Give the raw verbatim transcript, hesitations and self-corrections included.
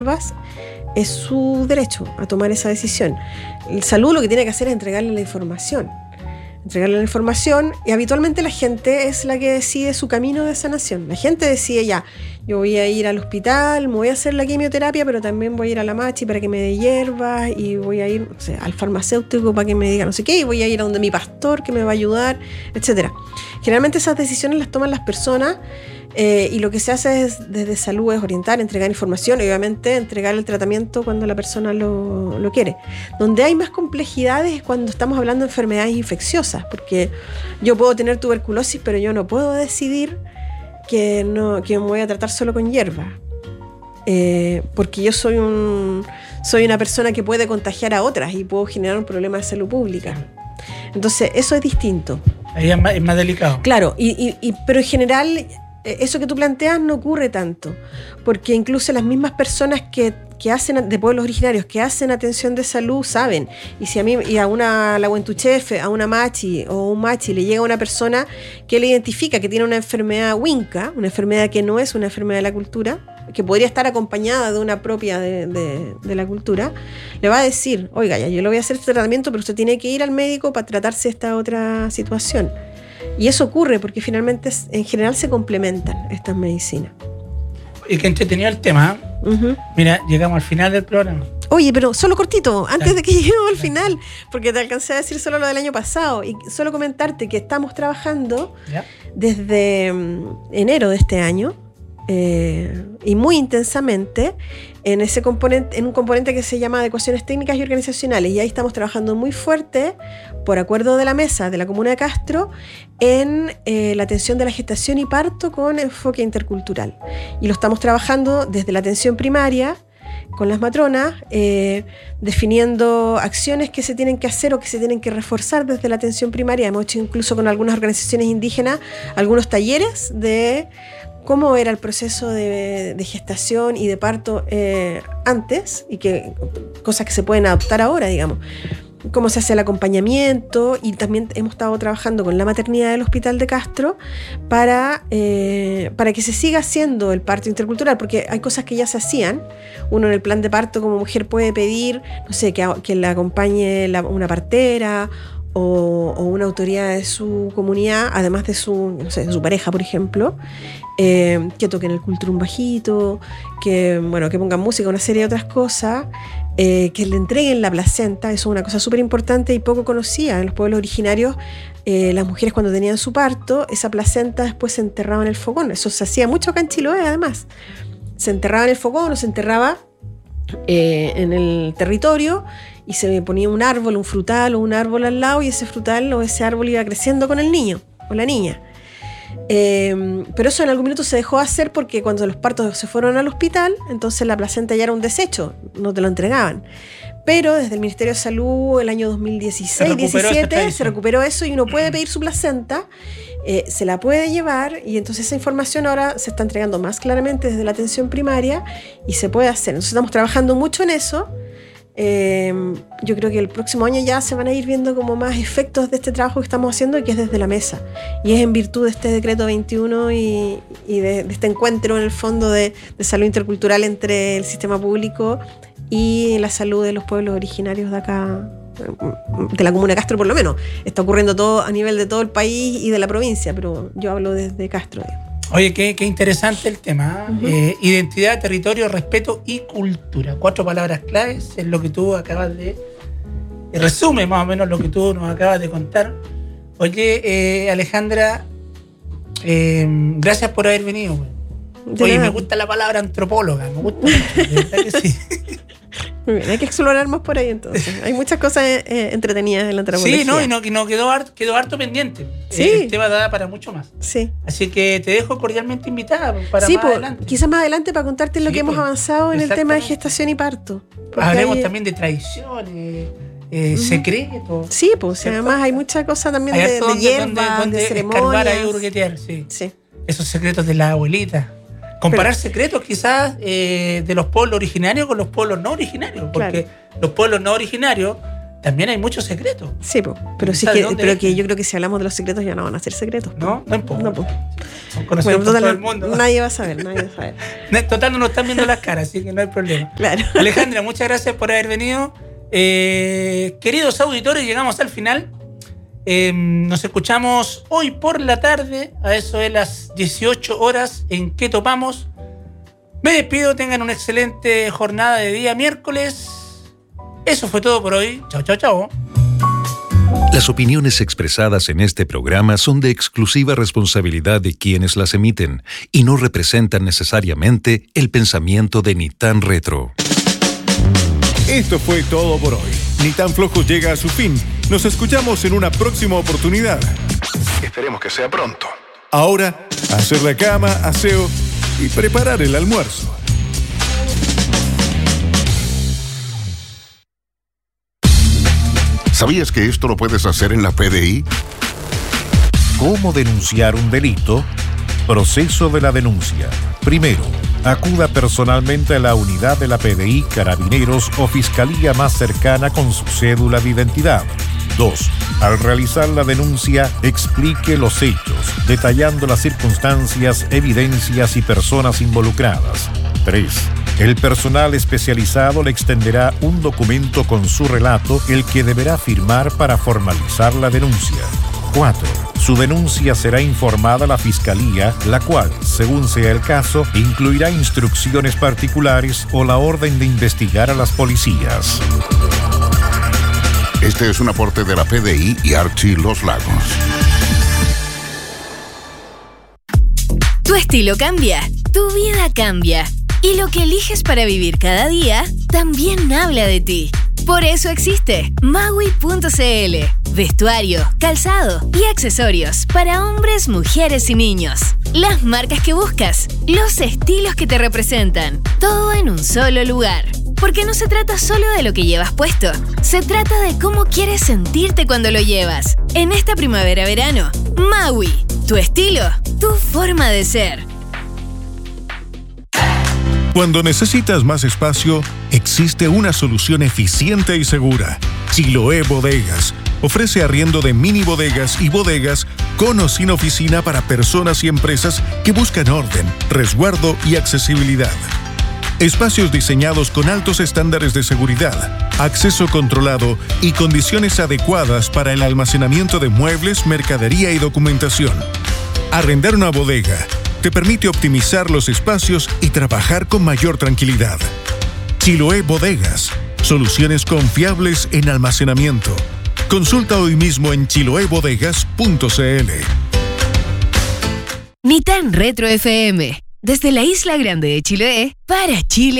es su derecho a tomar esa decisión. El salud lo que tiene que hacer es entregarle la información. Entregarle la información y habitualmente la gente es la que decide su camino de sanación. La gente decide ya, yo voy a ir al hospital, me voy a hacer la quimioterapia, pero también voy a ir a la machi para que me dé hierbas y voy a ir, o sea, al farmacéutico para que me diga no sé qué, y voy a ir a donde mi pastor que me va a ayudar, etcétera. Generalmente esas decisiones las toman las personas. Eh, y lo que se hace es, desde salud, es orientar, entregar información y obviamente entregar el tratamiento cuando la persona lo, lo quiere. Donde hay más complejidades es cuando estamos hablando de enfermedades infecciosas, porque yo puedo tener tuberculosis, pero yo no puedo decidir que, no, que me voy a tratar solo con hierba, eh, porque yo soy, un, soy una persona que puede contagiar a otras y puedo generar un problema de salud pública. Entonces eso es distinto. Ahí es más, es más delicado. Claro, y, y, y, pero en general eso que tú planteas no ocurre tanto, porque incluso las mismas personas que, que hacen, de pueblos originarios, que hacen atención de salud, saben. Y si a mí y a una la Huentuchefe, a una machi o un machi le llega una persona que le identifica que tiene una enfermedad winca, una enfermedad que no es una enfermedad de la cultura, que podría estar acompañada de una propia de, de, de la cultura, le va a decir, oiga, ya yo le voy a hacer este tratamiento, pero usted tiene que ir al médico para tratarse esta otra situación. Y eso ocurre porque finalmente en general se complementan estas medicinas. Y qué entretenido el tema. Uh-huh. Mira, llegamos al final del programa. Oye, pero solo cortito, antes Dale. de que lleguemos al final, porque te alcancé a decir solo lo del año pasado, y solo comentarte que estamos trabajando ¿Ya? desde um, enero de este año, eh, y muy intensamente, en ese componente, en un componente que se llama adecuaciones técnicas y organizacionales, y ahí estamos trabajando muy fuerte, por acuerdo de la mesa de la Comuna de Castro, en eh, la atención de la gestación y parto con enfoque intercultural. Y lo estamos trabajando desde la atención primaria, con las matronas, eh, definiendo acciones que se tienen que hacer o que se tienen que reforzar desde la atención primaria. Hemos hecho incluso con algunas organizaciones indígenas algunos talleres de cómo era el proceso de, de gestación y de parto eh, antes, y que cosas que se pueden adoptar ahora, digamos. Cómo se hace el acompañamiento, y también hemos estado trabajando con la maternidad del Hospital de Castro para, eh, para que se siga haciendo el parto intercultural, porque hay cosas que ya se hacían. Uno en el plan de parto como mujer puede pedir, no sé, que, que la acompañe la, una partera o, o una autoridad de su comunidad, además de su, no sé, de su pareja, por ejemplo, eh, que toquen el cultrum bajito, que, bueno, que pongan música, una serie de otras cosas. Eh, que le entreguen la placenta, eso es una cosa súper importante y poco conocida. En los pueblos originarios, eh, las mujeres cuando tenían su parto, esa placenta después se enterraba en el fogón. Eso se hacía mucho acá en Chiloé, además. Se enterraba en el fogón o se enterraba eh, en el territorio, y se ponía un árbol, un frutal o un árbol al lado, y ese frutal o ese árbol iba creciendo con el niño o la niña. Eh, pero eso en algún minuto se dejó hacer porque cuando los partos se fueron al hospital, entonces la placenta ya era un desecho, no te lo entregaban. Pero desde el Ministerio de Salud, el año dos mil dieciséis diecisiete, se recuperó eso y uno puede pedir su placenta, eh, se la puede llevar, y entonces esa información ahora se está entregando más claramente desde la atención primaria y se puede hacer. Entonces estamos trabajando mucho en eso. Eh, yo creo que el próximo año ya se van a ir viendo como más efectos de este trabajo que estamos haciendo, y que es desde la mesa, y es en virtud de este decreto veintiuno y, y de, de este encuentro en el fondo de, de salud intercultural entre el sistema público y la salud de los pueblos originarios de acá, de la Comuna de Castro. Por lo menos está ocurriendo todo a nivel de todo el país y de la provincia, pero yo hablo desde Castro, digamos. Oye, qué, qué interesante el tema. Uh-huh. Eh, identidad, territorio, respeto y cultura. Cuatro palabras claves es lo que tú acabas de... Resume más o menos lo que tú nos acabas de contar. Oye, eh, Alejandra, eh, gracias por haber venido. Oye, me gusta la palabra antropóloga. Me gusta mucho, de verdad que sí. Muy bien, hay que explorar más por ahí entonces. Hay muchas cosas eh, entretenidas en la antropología. Sí, no, y no, y no quedó, harto, quedó harto pendiente. Sí. Eh, el tema da para mucho más. Sí. Así que te dejo cordialmente invitada para sí, más por, adelante. Quizás más adelante para contarte sí, lo que hemos pues, avanzado en el tema de gestación y parto. Hablemos hay... también de tradiciones, eh, uh-huh. secretos. Sí, pues además hay mucha cosa también de, de hierbas, de ceremonias. Ahí, hurguetear, sí. sí. Esos secretos de la abuelita. Comparar Pero, secretos quizás eh, de los pueblos originarios con los pueblos no originarios, porque claro. los pueblos no originarios también hay muchos secretos. Sí, po, pero sí que, pero que yo creo que si hablamos de los secretos ya no van a ser secretos. No, no importa. No, po. Son conocidos bueno, por todo el mundo. Nadie va a saber, nadie va a saber. Total, no nos están viendo las caras, así que no hay problema. Claro. Alejandra, muchas gracias por haber venido. Eh, queridos auditores, llegamos al final. Eh, nos escuchamos hoy por la tarde, a eso de las dieciocho horas, en Que Topamos. Me despido, tengan una excelente jornada de día miércoles. Eso fue todo por hoy. Chao, chao, chao. Las opiniones expresadas en este programa son de exclusiva responsabilidad de quienes las emiten y no representan necesariamente el pensamiento de Ni Tan Retro. Esto fue todo por hoy. Ni Tan Flojo llega a su fin. Nos escuchamos en una próxima oportunidad. Esperemos que sea pronto. Ahora, hacer la cama, aseo y preparar el almuerzo. ¿Sabías que esto lo puedes hacer en la P D I? ¿Cómo denunciar un delito? Proceso de la denuncia. Primero, acuda personalmente a la unidad de la P D I, Carabineros o Fiscalía más cercana con su cédula de identidad. Dos. Al realizar la denuncia, explique los hechos, detallando las circunstancias, evidencias y personas involucradas. Tres. El personal especializado le extenderá un documento con su relato, el que deberá firmar para formalizar la denuncia. cuatro. Su denuncia será informada a la Fiscalía, la cual, según sea el caso, incluirá instrucciones particulares o la orden de investigar a las policías. Este es un aporte de la P D I y Archie Los Lagos. Tu estilo cambia, tu vida cambia. Y lo que eliges para vivir cada día también habla de ti. Por eso existe Maui punto c l. Vestuario, calzado y accesorios para hombres, mujeres y niños. Las marcas que buscas, los estilos que te representan. Todo en un solo lugar. Porque no se trata solo de lo que llevas puesto. Se trata de cómo quieres sentirte cuando lo llevas. En esta primavera-verano, Maui. Tu estilo, tu forma de ser. Cuando necesitas más espacio, existe una solución eficiente y segura. Chiloé Bodegas ofrece arriendo de mini bodegas y bodegas con o sin oficina para personas y empresas que buscan orden, resguardo y accesibilidad. Espacios diseñados con altos estándares de seguridad, acceso controlado y condiciones adecuadas para el almacenamiento de muebles, mercadería y documentación. Arrendar una bodega te permite optimizar los espacios y trabajar con mayor tranquilidad. Chiloé Bodegas, soluciones confiables en almacenamiento. Consulta hoy mismo en chiloé bodegas punto c l. Ni Tan Retro F M, desde la Isla Grande de Chiloé, para Chile.